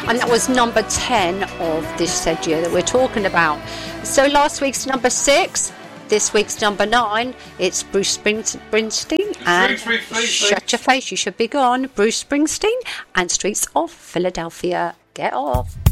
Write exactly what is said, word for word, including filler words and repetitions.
And that was number ten of this said year that we're talking about. So last week's number six, this week's number nine, it's Bruce Springsteen and Shut Your Face, You Should Be Gone, Bruce Springsteen and Streets of Philadelphia. Get off.